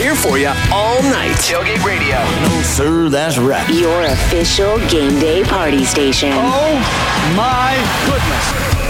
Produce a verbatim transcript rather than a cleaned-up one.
here for you all night. Tailgate Radio. No, sir, that's right. Your official game day party station. Oh, my goodness.